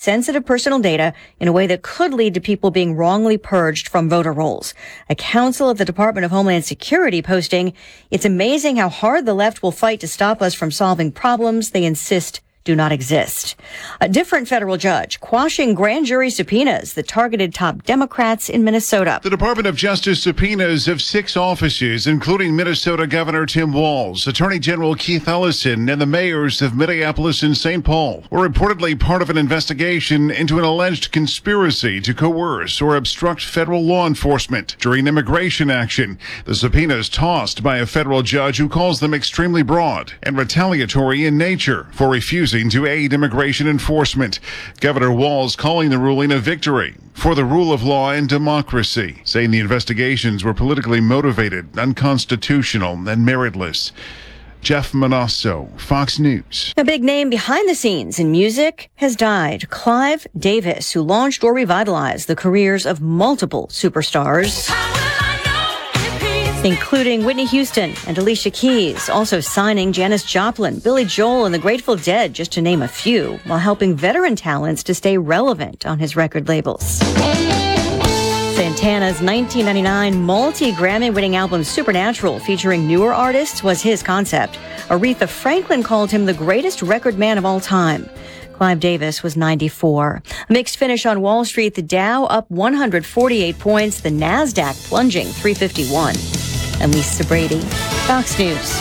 sensitive personal data in a way that could lead to people being wrongly purged from voter rolls. A counsel at the Department of Homeland Security posting, "It's amazing how hard the left will fight to stop us from solving problems they insist do not exist." A different federal judge quashing grand jury subpoenas that targeted top Democrats in Minnesota. The Department of Justice subpoenas of 6 offices, including Minnesota Governor Tim Walz, Attorney General Keith Ellison, and the mayors of Minneapolis and St. Paul, were reportedly part of an investigation into an alleged conspiracy to coerce or obstruct federal law enforcement during immigration action. The subpoenas tossed by a federal judge who calls them extremely broad and retaliatory in nature for refusing to aid immigration enforcement. Governor Walz calling the ruling a victory for the rule of law and democracy, saying the investigations were politically motivated, unconstitutional, and meritless. Jeff Manasso, Fox News. A big name behind the scenes in music has died. Clive Davis, who launched or revitalized the careers of multiple superstars, including Whitney Houston and Alicia Keys, also signing Janis Joplin, Billy Joel, and the Grateful Dead, just to name a few, while helping veteran talents to stay relevant on his record labels. Santana's 1999 multi-Grammy-winning album Supernatural, featuring newer artists, was his concept. Aretha Franklin called him the greatest record man of all time. Clive Davis was 94. A mixed finish on Wall Street, the Dow up 148 points, the NASDAQ plunging 351. I'm Lisa Brady, Fox News.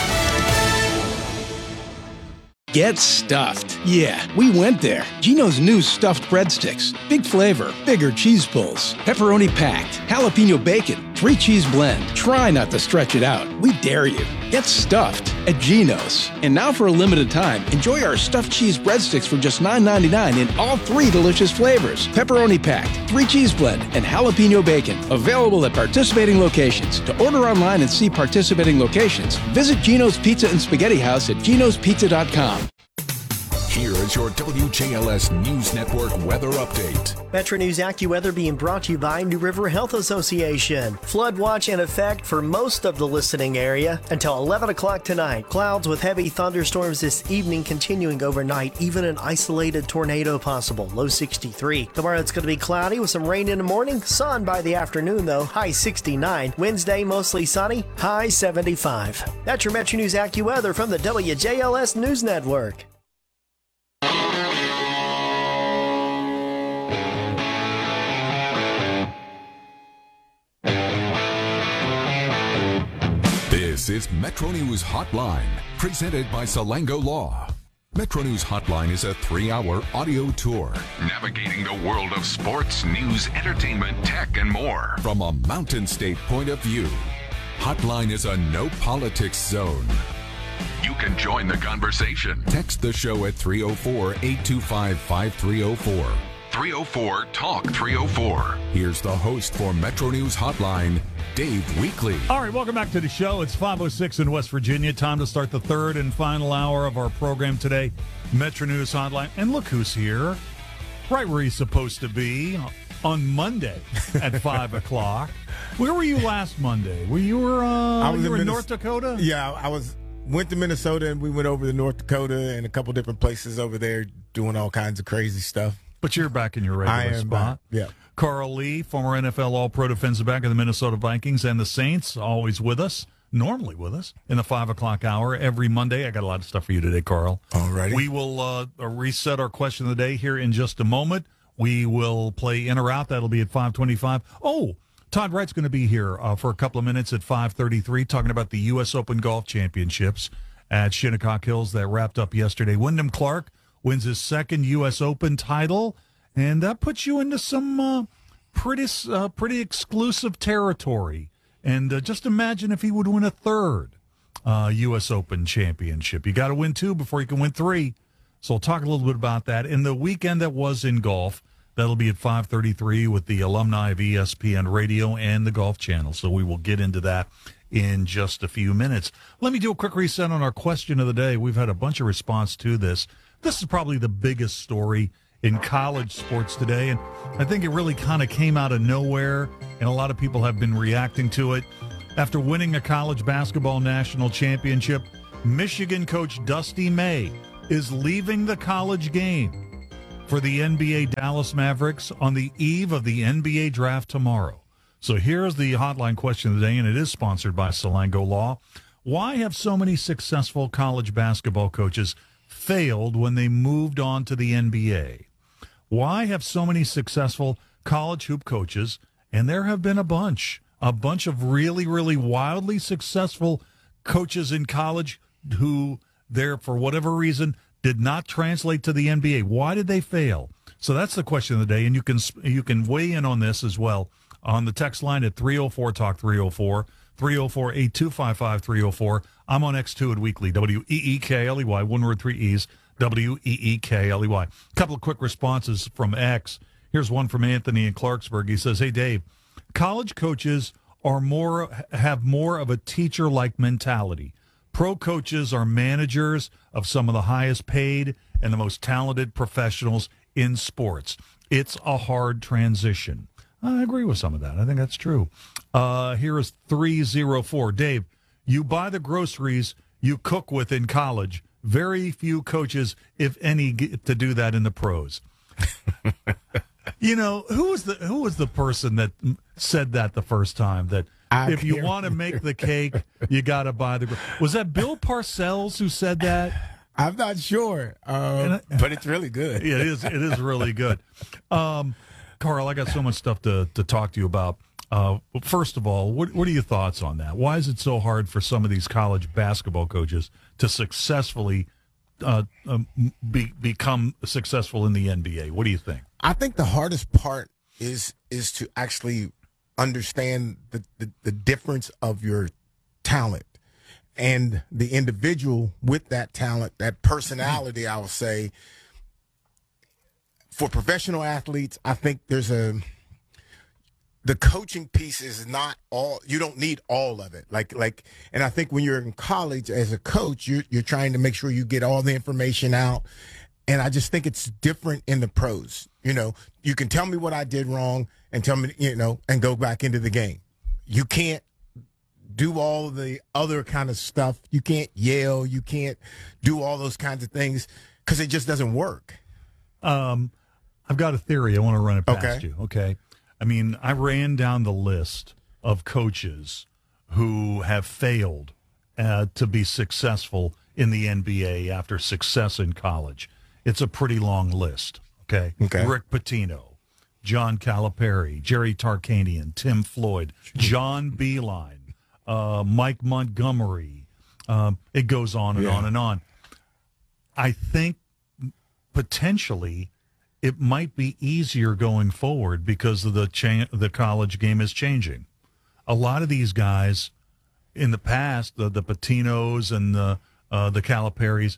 Get stuffed. Yeah, we went there. Geno's new stuffed breadsticks. Big flavor, bigger cheese pulls, pepperoni packed, jalapeno bacon, 3-cheese blend. Try not to stretch it out. We dare you. Get stuffed at Geno's. And now for a limited time, enjoy our stuffed cheese breadsticks for just $9.99 in all 3 delicious flavors. Pepperoni packed, 3-cheese blend, and jalapeno bacon. Available at participating locations. To order online and see participating locations, visit Geno's Pizza and Spaghetti House at genospizza.com. Here is your WJLS News Network weather update. Metro News AccuWeather being brought to you by New River Health Association. Flood watch in effect for most of the listening area until 11 o'clock tonight. Clouds with heavy thunderstorms this evening continuing overnight. Even an isolated tornado possible. Low 63. Tomorrow it's going to be cloudy with some rain in the morning. Sun by the afternoon though. High 69. Wednesday mostly sunny. High 75. That's your Metro News AccuWeather from the WJLS News Network. This is Metro News Hotline, presented by Salango Law. Metro News Hotline is a 3-hour audio tour, navigating the world of sports, news, entertainment, tech, and more from a Mountain State point of view. Hotline is a no politics zone. You can join the conversation. Text the show at 304-825-5304. 304-TALK-304. Here's the host for Metro News Hotline, Dave Weekley. All right, welcome back to the show. It's 5:06 in West Virginia. Time to start the third and final hour of our program today, Metro News Hotline. And look who's here, right where he's supposed to be on Monday at 5 o'clock. Where were you last Monday? You were in North Dakota? Yeah, went to Minnesota, and we went over to North Dakota and a couple different places over there doing all kinds of crazy stuff. But you're back in your regular spot. Back. Yeah. Carl Lee, former NFL All-Pro defensive back of the Minnesota Vikings and the Saints, always with us, normally with us, in the 5 o'clock hour every Monday. I got a lot of stuff for you today, Carl. All righty. We will reset our question of the day here in just a moment. We will play in or out. That'll be at 5:25. Oh, Todd Wright's going to be here for a couple of minutes at 5:33, talking about the U.S. Open Golf Championships at Shinnecock Hills that wrapped up yesterday. Wyndham Clark wins his second U.S. Open title, and that puts you into some pretty exclusive territory. And just imagine if he would win a third U.S. Open championship. You got to win 2 before you can win 3. So we'll talk a little bit about that. In the weekend that was in golf, that'll be at 5:33 with the alumni of ESPN Radio and the Golf Channel. So we will get into that in just a few minutes. Let me do a quick reset on our question of the day. We've had a bunch of response to this. This is probably the biggest story in college sports today, and I think it really kind of came out of nowhere, and a lot of people have been reacting to it. After winning a college basketball national championship, Michigan coach Dusty May is leaving the college game. for the NBA Dallas Mavericks on the eve of the NBA draft tomorrow. So here's the hotline question of the day, and it is sponsored by Salango Law. Why have so many successful college basketball coaches failed when they moved on to the NBA? Why have so many successful college hoop coaches, and there have been a bunch of really, really wildly successful coaches in college who, there for whatever reason, did not translate to the NBA. Why did they fail? So that's the question of the day, and you can weigh in on this as well on the text line at 304-TALK 304, 304-8255-304. I'm on X2 at Weekly, W-E-E-K-L-E-Y, one word, three E's, W-E-E-K-L-E-Y. A couple of quick responses from X. Here's one from Anthony in Clarksburg. He says, hey, Dave, college coaches have more of a teacher-like mentality. Pro coaches are managers of some of the highest paid and the most talented professionals in sports. It's a hard transition. I agree with some of that. I think that's true. Here is 304. Dave, you buy the groceries you cook with in college. Very few coaches, if any, get to do that in the pros. You know, who was the person that said that the first time? That if you want to make the cake, you got to buy the. Was that Bill Parcells who said that? I'm not sure, but it's really good. Yeah, it is. It is really good. Carl, I got so much stuff to talk to you about. First of all, what are your thoughts on that? Why is it so hard for some of these college basketball coaches to successfully become successful in the NBA? What do you think? I think the hardest part is to actually understand the difference of your talent and the individual with that talent, that personality, I would say. For professional athletes, I think the coaching piece is not all, you don't need all of it. And I think when you're in college as a coach, you're trying to make sure you get all the information out. And I just think it's different in the pros. You know, you can tell me what I did wrong and tell me, and go back into the game. You can't do all the other kind of stuff. You can't yell. You can't do all those kinds of things because it just doesn't work. I've got a theory. I want to run it past you. Okay. I mean, I ran down the list of coaches who have failed to be successful in the NBA after success in college. It's a pretty long list. Okay. Rick Pitino, John Calipari, Jerry Tarkanian, Tim Floyd, John Beilein, Mike Montgomery. It goes on and on and on. I think potentially it might be easier going forward because of the college game is changing. A lot of these guys in the past, the Patinos and the Caliparis,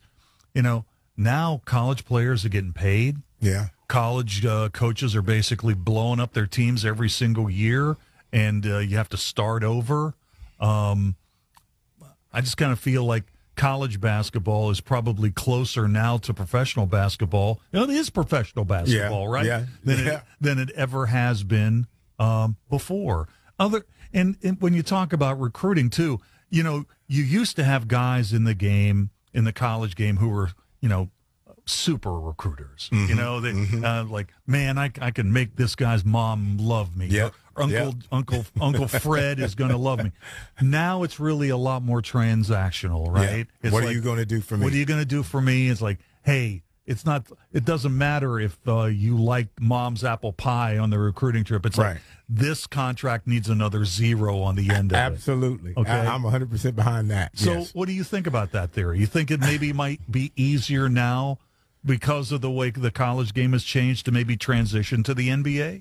now college players are getting paid. Yeah. College coaches are basically blowing up their teams every single year, and you have to start over. I just kind of feel like college basketball is probably closer now to professional basketball. It is professional basketball, right? Yeah. Than it ever has been before. And when you talk about recruiting too, you used to have guys in the college game who were, super recruiters. Like, man, I can make this guy's mom love me. Yep. Uncle Fred is going to love me. Now it's really a lot more transactional, right? Yeah. What are you going to do for me? What are you going to do for me? It's like, hey, it doesn't matter if you like mom's apple pie on the recruiting trip. It's like, this contract needs another zero on the end of it. Absolutely. Okay. I'm 100% behind that. So what do you think about that theory? You think it maybe might be easier now because of the way the college game has changed to maybe transition to the NBA?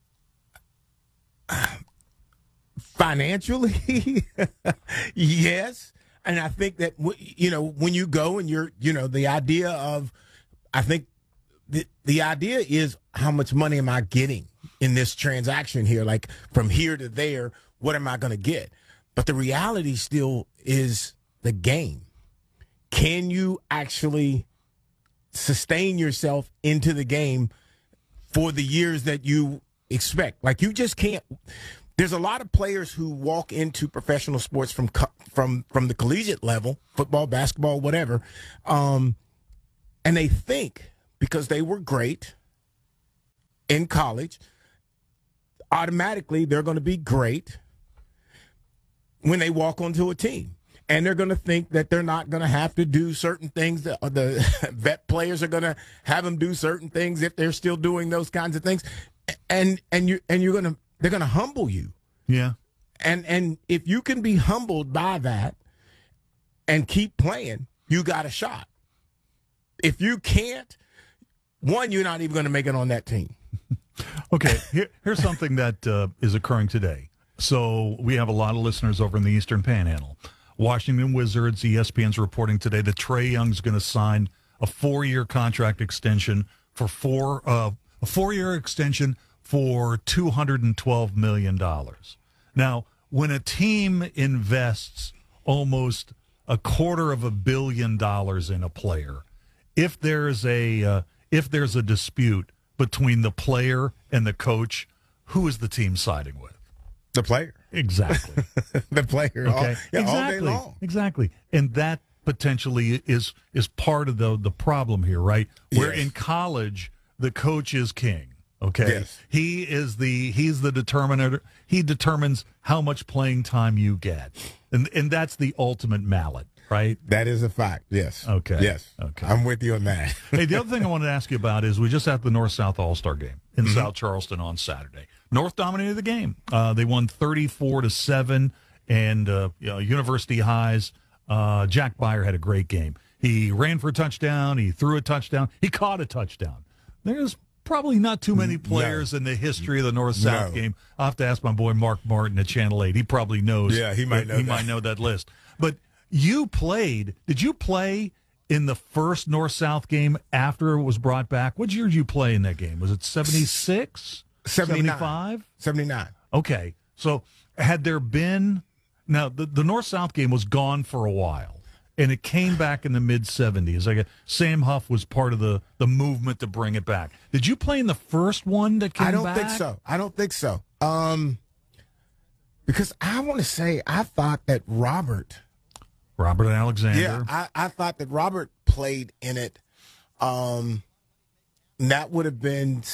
Financially, yes. And I think that, when you go and you're, the idea of, I think the idea is how much money am I getting in this transaction here? Like from here to there, what am I going to get? But the reality still is the game. Can you actually sustain yourself into the game for the years that you expect? Like, you just can't. There's a lot of players who walk into professional sports from the collegiate level, football, basketball, whatever, and they think because they were great in college, automatically they're going to be great when they walk onto a team. And they're going to think that they're not going to have to do certain things. The vet players are going to have them do certain things if they're still doing those kinds of things. And they're going to humble you. Yeah. And if you can be humbled by that and keep playing, you got a shot. If you can't, you're not even going to make it on that team. Okay, here's something that is occurring today. So we have a lot of listeners over in the Eastern Panhandle. Washington Wizards, ESPN's reporting today that Trae Young's going to sign a 4-year contract extension for a 4-year extension for $212 million. Now, when a team invests almost $250 million in a player, if there's a dispute between the player and the coach, who is the team siding with? The player. Exactly. The player. Okay. Exactly. All day long. Exactly. And that potentially is part of the problem here, right? Where Yes. in college, the coach is king. Okay. Yes. He's the determiner. He determines how much playing time you get. And that's the ultimate mallet, right? That is a fact. Yes. Okay. Yes. Okay. I'm with you on that. Hey, the other thing I wanted to ask you about is we just had the North-South All-Star game in South Charleston on Saturday. North dominated the game. They won 34-7, and University Highs. Jack Byer had a great game. He ran for a touchdown. He threw a touchdown. He caught a touchdown. There's probably not too many players in the history of the North-South game. I'll have to ask my boy Mark Martin at Channel 8. He probably knows. Yeah, he might know He that. might know that list. But you played. Did you play in the first North-South game after it was brought back? What year did you play in that game? Was it 76? 75? 79. Okay. So had there been – now, the North-South game was gone for a while, and it came back in the mid-'70s. Like Sam Huff was part of the movement to bring it back. Did you play in the first one that came back? I don't think so. Because I want to say I thought that Robert Alexander. Yeah, I thought that Robert played in it. That would have been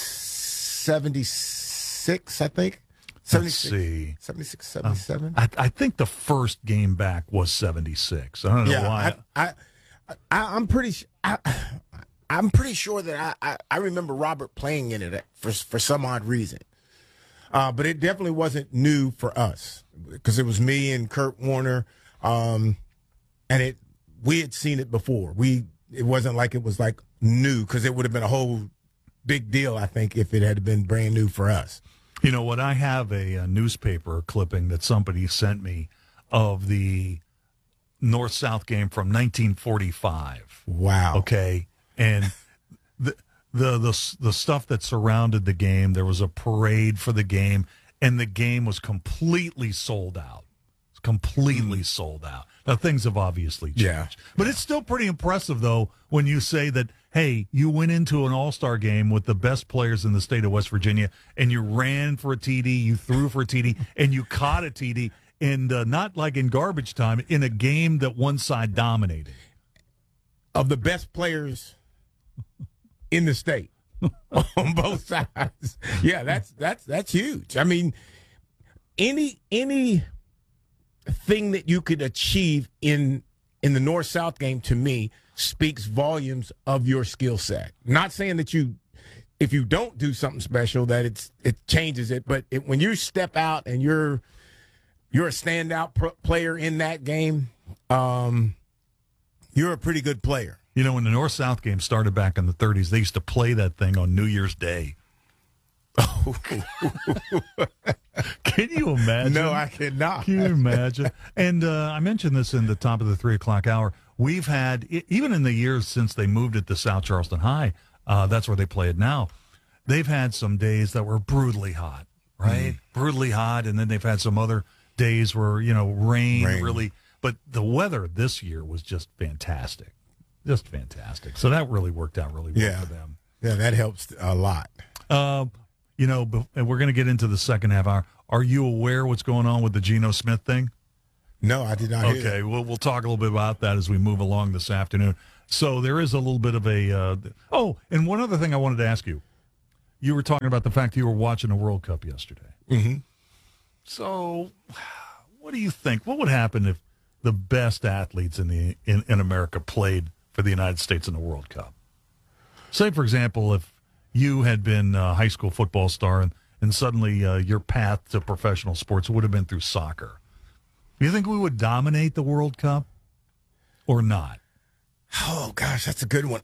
76, I think. 76, Let's see. 76, 77. I think the first game back was 76. I don't know why. I'm pretty sure that I remember Robert playing in it for some odd reason. But it definitely wasn't new for us because it was me and Kurt Warner, and we had seen it before. It wasn't like it was like new because it would have been a whole big deal, I think, if it had been brand new for us. You know what? I have a newspaper clipping that somebody sent me of the North-South game from 1945. Wow. Okay, and the stuff that surrounded the game, there was a parade for the game, and the game was completely sold out. Completely sold out. Now, things have obviously changed. Yeah. But it's still pretty impressive, though, when you say that, hey, you went into an all-star game with the best players in the state of West Virginia, and you ran for a TD, you threw for a TD, and you caught a TD, and not like in garbage time, in a game that one side dominated. Of the best players in the state on both sides. Yeah, that's huge. I mean, any thing that you could achieve in the North-South game, to me, speaks volumes of your skill set. Not saying that if you don't do something special, that it changes it, but when you step out and you're a standout player in that game, you're a pretty good player. You know, when the North-South game started back in the 30s, they used to play that thing on New Year's Day. Oh. Can you imagine? No, I cannot. Can you imagine? And I mentioned this in the top of the 3 o'clock hour. We've had, even in the years since they moved it to South Charleston High, that's where they play it now, they've had some days that were brutally hot, right? Brutally hot, and then they've had some other days where, rain really, but the weather this year was just fantastic. Just fantastic. So that really worked out really well for them. Yeah, that helps a lot. And we're going to get into the second half hour. Are you aware what's going on with the Geno Smith thing? No, I did not hear that. Okay, we'll talk a little bit about that as we move along this afternoon. So there is a little bit of a. And one other thing I wanted to ask you. You were talking about the fact that you were watching a World Cup yesterday. Mm-hmm. So, what do you think? What would happen if the best athletes in America played for the United States in the World Cup? Say, for example, if you had been a high school football star and suddenly your path to professional sports would have been through soccer. Do you think we would dominate the World Cup or not? Oh, gosh, that's a good one.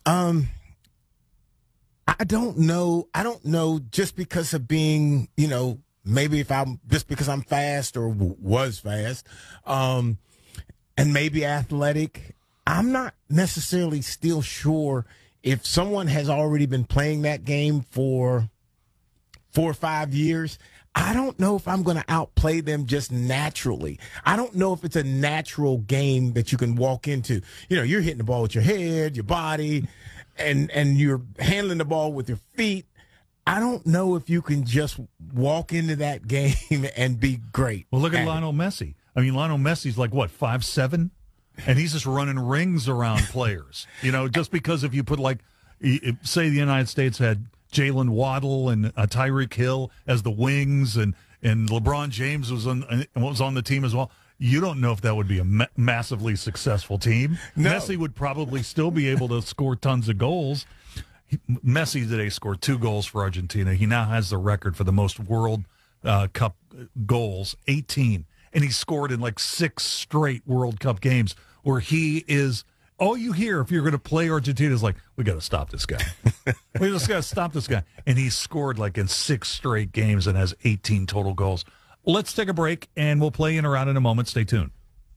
I don't know. I don't know just because of being, maybe because I'm fast or was fast, and maybe athletic. I'm not necessarily still sure if someone has already been playing that game for 4 or 5 years. I don't know if I'm going to outplay them just naturally. I don't know if it's a natural game that you can walk into. You're hitting the ball with your head, your body, and you're handling the ball with your feet. I don't know if you can just walk into that game and be great. Well, look at Lionel Messi. I mean, Lionel Messi's like, 5'7"? And he's just running rings around players. Just because if you put, say the United States had Jalen Waddle and Tyreek Hill as the wings and LeBron James was on the team as well. You don't know if that would be a massively successful team. No. Messi would probably still be able to score tons of goals. Messi today scored 2 goals for Argentina. He now has the record for the most World Cup goals, 18. And he scored in 6 straight World Cup games where he is – all you hear if you're going to play Argentina is we got to stop this guy. We just got to stop this guy. And he scored in 6 straight games and has 18 total goals. Let's take a break, and we'll play in or out in a moment. Stay tuned.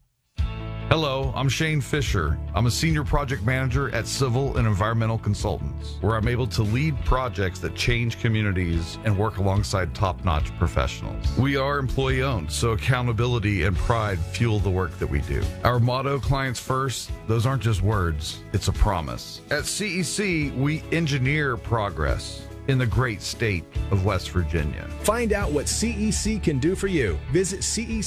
Hello, I'm Shane Fisher. I'm a senior project manager at Civil and Environmental Consultants, where I'm able to lead projects that change communities and work alongside top-notch professionals. We are employee-owned, so accountability and pride fuel the work that we do. Our motto, clients first, those aren't just words, it's a promise. At CEC, we engineer progress in the great state of West Virginia. Find out what CEC can do for you. Visit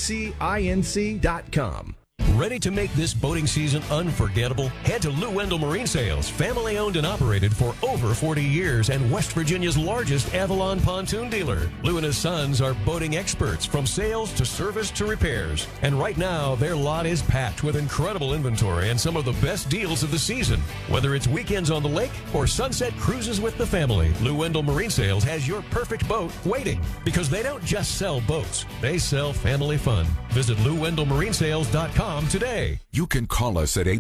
cecinc.com. Ready to make this boating season unforgettable? Head to Lou Wendell Marine Sales, family owned and operated for over 40 years and West Virginia's largest Avalon pontoon dealer. Lou and his sons are boating experts from sales to service to repairs. And right now, their lot is packed with incredible inventory and some of the best deals of the season. Whether it's weekends on the lake or sunset cruises with the family, Lou Wendell Marine Sales has your perfect boat waiting. Because they don't just sell boats, they sell family fun. Visit LouWendellMarineSales.com today. You can call us at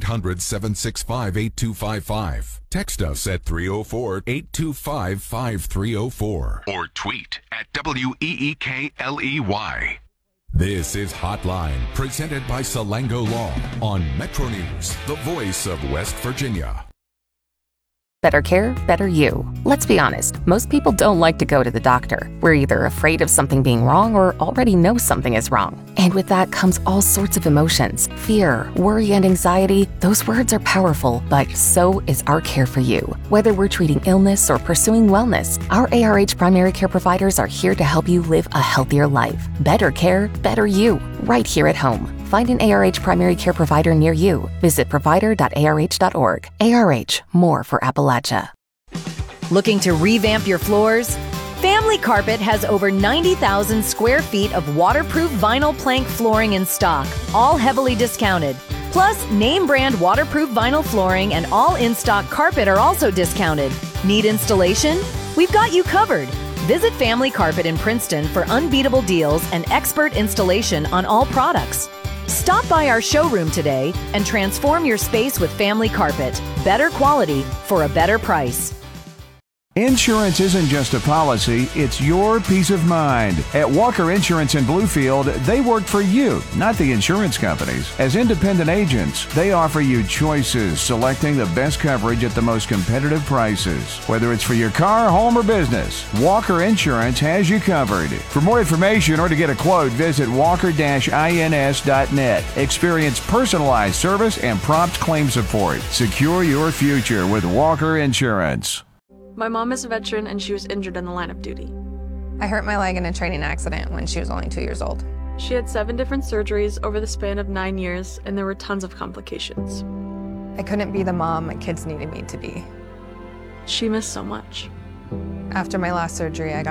800-765-8255. Text us at 304-825-5304. Or tweet at WEEKLEY. This is Hotline, presented by Salango Law on Metro News, the voice of West Virginia. Better care, better you. Let's be honest, most people don't like to go to the doctor. We're either afraid of something being wrong or already know something is wrong. And with that comes all sorts of emotions. Fear, worry, and anxiety. Those words are powerful, but so is our care for you. Whether we're treating illness or pursuing wellness, our ARH primary care providers are here to help you live a healthier life. Better care, better you. Right here at home. Find an ARH primary care provider near you. Visit provider.arh.org. ARH, more for Appalachia. Looking to revamp your floors? Family Carpet has over 90,000 square feet of waterproof vinyl plank flooring in stock, all heavily discounted. Plus, name brand waterproof vinyl flooring and all in-stock carpet are also discounted. Need installation? We've got you covered. Visit Family Carpet in Princeton for unbeatable deals and expert installation on all products. Stop by our showroom today and transform your space with Family Carpet. Better quality for a better price. Insurance isn't just a policy, it's your peace of mind. At Walker Insurance in Bluefield, they work for you, not the insurance companies. As independent agents, they offer you choices, selecting the best coverage at the most competitive prices. Whether it's for your car, home, or business, Walker Insurance has you covered. For more information or to get a quote, visit walker-ins.net. Experience personalized service and prompt claim support. Secure your future with Walker Insurance. My mom is a veteran and she was injured in the line of duty. I hurt my leg in a training accident when she was only 2 years old. She had 7 different surgeries over the span of 9 years and there were tons of complications. I couldn't be the mom my kids needed me to be. She missed so much. After my last surgery, I got